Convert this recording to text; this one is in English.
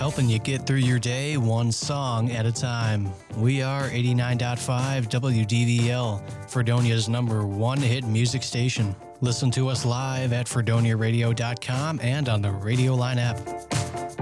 helping you get through your day one song at a time. We are 89.5 WDVL, Fredonia's number one hit music station. Listen to us live at FredoniaRadio.com and on the Radio Line app.